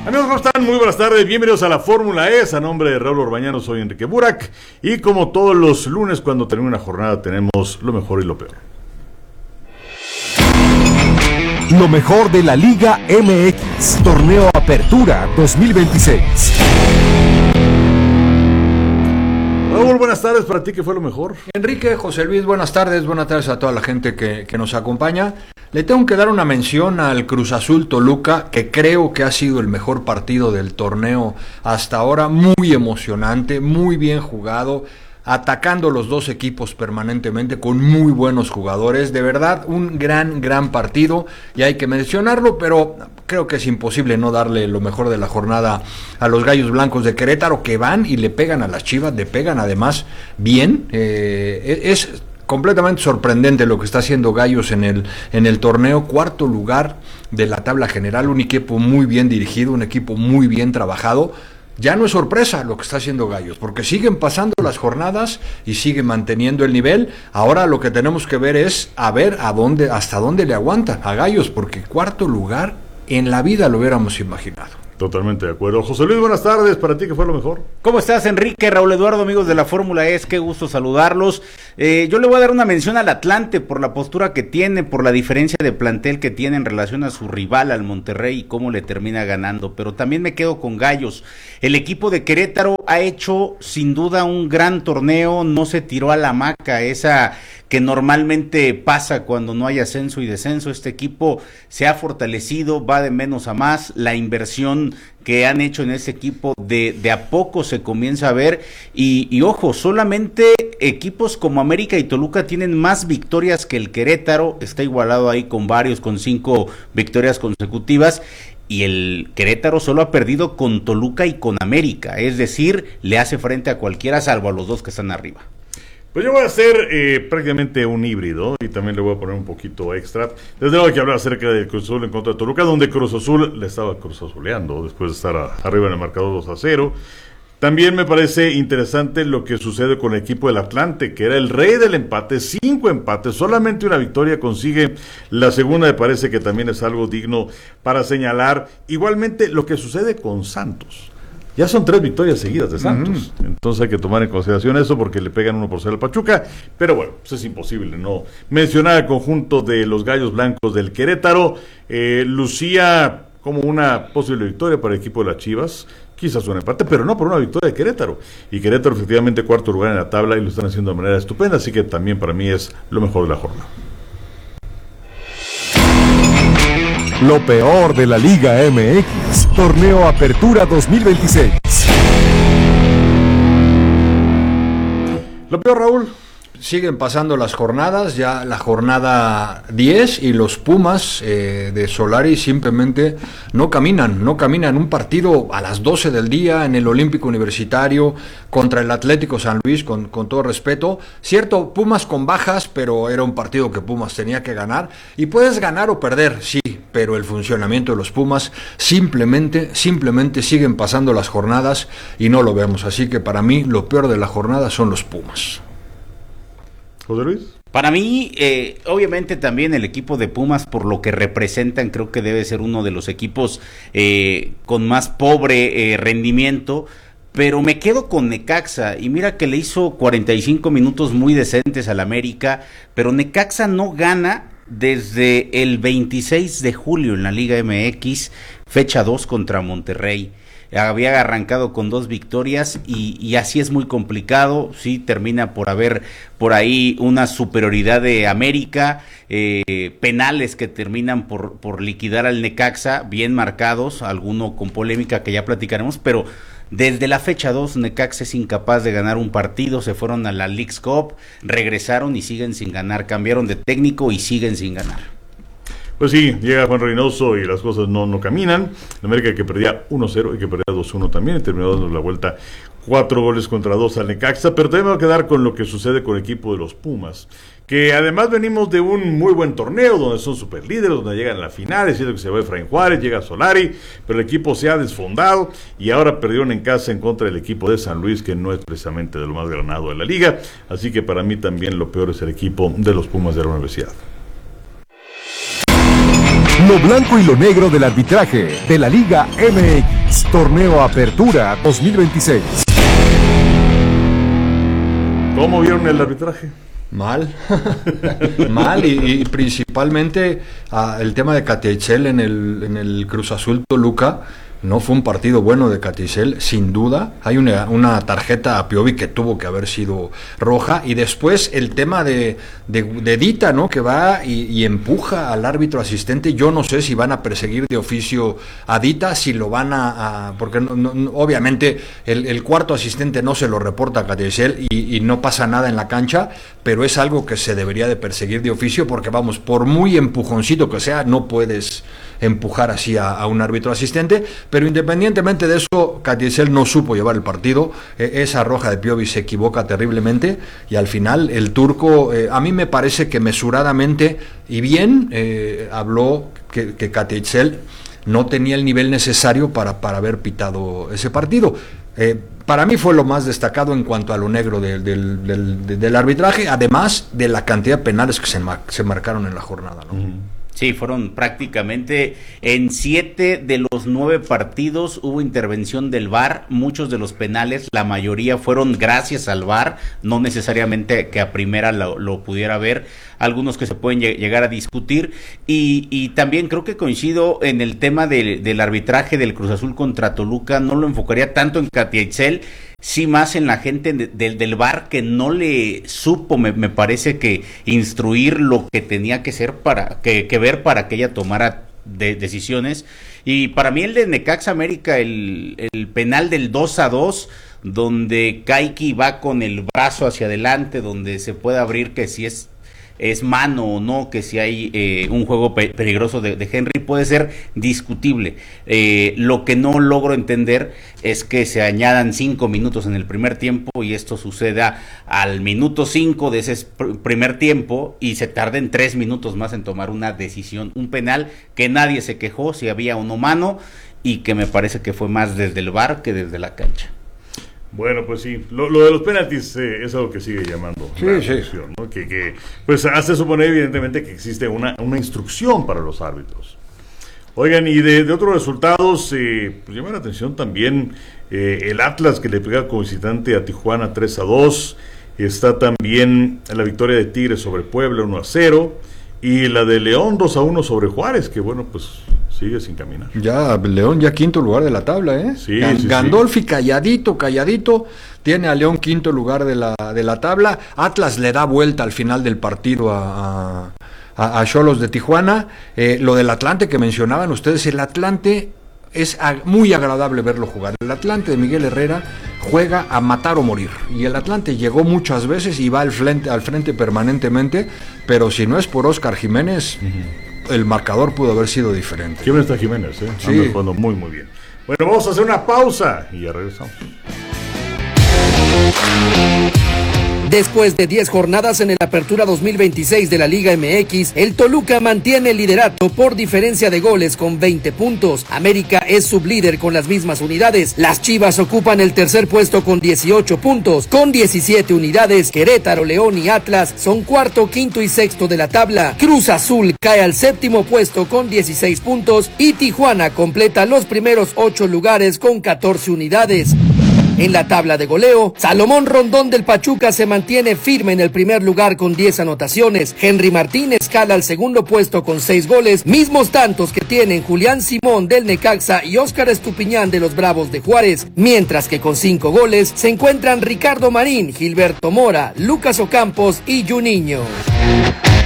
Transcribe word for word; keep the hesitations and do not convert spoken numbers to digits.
Amigos, ¿cómo están? Muy buenas tardes, bienvenidos a la Fórmula E. A nombre de Raúl Orbañano, soy Enrique Burak. Y como todos los lunes, cuando termina una jornada, tenemos lo mejor y lo peor. Lo mejor de la Liga M X, Torneo Apertura dos mil veintiséis. Raúl, buenas tardes, para ti, ¿qué fue lo mejor? Enrique, José Luis, buenas tardes, buenas tardes a toda la gente que, que nos acompaña. Le tengo que dar una mención al Cruz Azul Toluca, que creo que ha sido el mejor partido del torneo hasta ahora, muy emocionante, muy bien jugado, atacando los dos equipos permanentemente con muy buenos jugadores, de verdad un gran, gran partido y hay que mencionarlo, pero creo que es imposible no darle lo mejor de la jornada a los Gallos Blancos de Querétaro, que van y le pegan a las Chivas, le pegan además bien, eh, es completamente sorprendente lo que está haciendo Gallos en el, en el torneo, cuarto lugar de la tabla general, un equipo muy bien dirigido, un equipo muy bien trabajado. Ya no es sorpresa lo que está haciendo Gallos, porque siguen pasando las jornadas y siguen manteniendo el nivel. Ahora lo que tenemos que ver es a ver a dónde, hasta dónde le aguantan a Gallos, porque cuarto lugar en la vida lo hubiéramos imaginado. Totalmente de acuerdo. José Luis, buenas tardes, para ti, ¿qué fue lo mejor? ¿Cómo estás, Enrique? Raúl Eduardo, amigos de la Fórmula E, qué gusto saludarlos. Eh, yo le voy a dar una mención al Atlante por la postura que tiene, por la diferencia de plantel que tiene en relación a su rival, al Monterrey, y cómo le termina ganando, pero también me quedo con Gallos. El equipo de Querétaro ha hecho sin duda un gran torneo, no se tiró a la hamaca, esa que normalmente pasa cuando no hay ascenso y descenso. Este equipo se ha fortalecido, va de menos a más, la inversión que han hecho en ese equipo de, de a poco se comienza a ver, y, y ojo, solamente equipos como América y Toluca tienen más victorias que el Querétaro, está igualado ahí con varios, con cinco victorias consecutivas, y el Querétaro solo ha perdido con Toluca y con América, es decir, le hace frente a cualquiera salvo a los dos que están arriba. Pues yo voy a hacer eh, prácticamente un híbrido y también le voy a poner un poquito extra. Desde luego hay que hablar acerca del Cruz Azul en contra de Toluca, donde Cruz Azul le estaba Cruz Azuleando después de estar a, arriba en el marcador dos a cero. También me parece interesante lo que sucede con el equipo del Atlante, que era el rey del empate, cinco empates, solamente una victoria consigue la segunda, me parece que también es algo digno para señalar. Igualmente lo que sucede con Santos. Ya son tres victorias seguidas de Santos, uh-huh. Entonces hay que tomar en consideración eso porque le pegan uno por cero al Pachuca, pero bueno, pues es imposible no mencionar al conjunto de los Gallos Blancos del Querétaro. eh, lucía como una posible victoria para el equipo de las Chivas, quizás un empate, pero no por una victoria de Querétaro, y Querétaro efectivamente cuarto lugar en la tabla y lo están haciendo de manera estupenda, así que también para mí es lo mejor de la jornada. Lo peor de la Liga M X, Torneo Apertura dos mil veintiséis. Lo peor, Raúl. Siguen pasando las jornadas, ya la jornada diez, y los Pumas eh, de Solari simplemente no caminan, no caminan. Un partido a las doce del día en el Olímpico Universitario contra el Atlético San Luis, con, con todo respeto. Cierto, Pumas con bajas, pero era un partido que Pumas tenía que ganar, y puedes ganar o perder, sí, pero el funcionamiento de los Pumas simplemente, simplemente siguen pasando las jornadas y no lo vemos. Así que para mí lo peor de la jornada son los Pumas. José Luis. Para mí, eh, obviamente también el equipo de Pumas, por lo que representan, creo que debe ser uno de los equipos eh, con más pobre eh, rendimiento, pero me quedo con Necaxa, y mira que le hizo cuarenta y cinco minutos muy decentes al América, pero Necaxa no gana desde el veintiséis de julio en la Liga M X, fecha dos contra Monterrey. Había arrancado con dos victorias y, y así es muy complicado. Sí, termina por haber por ahí una superioridad de América, eh, penales que terminan por, por liquidar al Necaxa, bien marcados, alguno con polémica que ya platicaremos, pero desde la fecha dos Necaxa es incapaz de ganar un partido. Se fueron a la Leagues Cup, regresaron y siguen sin ganar, cambiaron de técnico y siguen sin ganar. Pues sí, llega Juan Reynoso y las cosas no, no caminan. América, que perdía uno cero y que perdía dos uno también, y terminó dando la vuelta cuatro goles contra dos al Necaxa. Pero también me voy a quedar con lo que sucede con el equipo de los Pumas, que además venimos de un muy buen torneo donde son superlíderes, donde llegan a la final, es cierto que se va Efraín Juárez, llega Solari, pero el equipo se ha desfondado y ahora perdieron en casa en contra del equipo de San Luis, que no es precisamente de lo más granado de la liga. Así que para mí también lo peor es el equipo de los Pumas de la Universidad. Lo blanco y lo negro del arbitraje de la Liga M X, Torneo Apertura dos mil veintiséis. ¿Cómo vieron el arbitraje? Mal, mal y, y principalmente uh, el tema de Catiaicel en el, en el Cruz Azul Toluca. No fue un partido bueno de Catiaicel, sin duda. Hay una, una tarjeta a Piovi que tuvo que haber sido roja. Y después el tema de, de, de Dita, ¿no? Que va y, y empuja al árbitro asistente. Yo no sé si van a perseguir de oficio a Dita, si lo van a... a porque no, no, obviamente el, el cuarto asistente no se lo reporta a Catiaicel y, y no pasa nada en la cancha, pero es algo que se debería de perseguir de oficio porque, vamos, por muy empujoncito que sea, no puedes empujar así a, a un árbitro asistente. Pero independientemente de eso, Catiaicel no supo llevar el partido. Eh, esa roja de Piovi se equivoca terriblemente y al final el turco, eh, a mí me parece que mesuradamente y bien eh, habló que, que Catiaicel no tenía el nivel necesario para, para haber pitado ese partido. Eh, para mí fue lo más destacado en cuanto a lo negro de, de, de, de, del arbitraje, además de la cantidad de penales que se, mar, se marcaron en la jornada, ¿no? Uh-huh. Sí, fueron prácticamente en siete de los nueve partidos hubo intervención del V A R, muchos de los penales, la mayoría fueron gracias al V A R, no necesariamente que a primera lo, lo pudiera ver, algunos que se pueden llegar a discutir, y, y también creo que coincido en el tema de, del arbitraje del Cruz Azul contra Toluca, no lo enfocaría tanto en Catiaicel, sí más en la gente de, de, del V A R que no le supo, me, me parece que instruir lo que tenía que ser para, que, que ver para que ella tomara de, decisiones, y para mí el de Necaxa América, el, el penal del dos a dos, donde Kaiki va con el brazo hacia adelante, donde se puede abrir que si es es mano o no, que si hay eh, un juego pe- peligroso de, de Henry, puede ser discutible. Eh, lo que no logro entender es que se añadan cinco minutos en el primer tiempo y esto suceda al minuto cinco de ese pr- primer tiempo y se tarden tres minutos más en tomar una decisión, un penal que nadie se quejó si había uno mano y que me parece que fue más desde el V A R que desde la cancha. Bueno, pues sí, lo, lo de los penaltis eh, es algo que sigue llamando sí, la sí. atención, ¿no? Que, que pues hace suponer evidentemente que existe una, una instrucción para los árbitros. Oigan, y de, de otros resultados, eh, pues llama la atención también eh, el Atlas que le pega como visitante a Tijuana tres a dos, está también la victoria de Tigres sobre Puebla uno a cero, y la de León dos a uno sobre Juárez, que bueno, pues sigue sin caminar. Ya, León ya quinto lugar de la tabla, ¿eh? Sí, Gan- sí, Gandolfi sí. calladito, calladito, tiene a León quinto lugar de la, de la tabla. Atlas le da vuelta al final del partido a a Xolos de Tijuana. Eh, lo del Atlante que mencionaban ustedes, el Atlante es a, muy agradable verlo jugar. El Atlante de Miguel Herrera juega a matar o morir. Y el Atlante llegó muchas veces y va al frente, al frente permanentemente, pero si no es por Óscar Jiménez... Uh-huh. El marcador pudo haber sido diferente. ¿Quién está Jiménez? Eh? Sí. Anda jugando muy, muy bien. Bueno, vamos a hacer una pausa y ya regresamos. Después de diez jornadas en el Apertura dos mil veintiséis de la Liga M X, el Toluca mantiene el liderato por diferencia de goles con veinte puntos. América es sublíder con las mismas unidades. Las Chivas ocupan el tercer puesto con dieciocho puntos. Con diecisiete unidades, Querétaro, León y Atlas son cuarto, quinto y sexto de la tabla. Cruz Azul cae al séptimo puesto con dieciséis puntos y Tijuana completa los primeros ocho lugares con catorce unidades. En la tabla de goleo, Salomón Rondón del Pachuca se mantiene firme en el primer lugar con diez anotaciones. Henry Martín escala al segundo puesto con seis goles, mismos tantos que tienen Julián Simón del Necaxa y Óscar Estupiñán de los Bravos de Juárez. Mientras que con cinco goles se encuentran Ricardo Marín, Gilberto Mora, Lucas Ocampos y Juninho.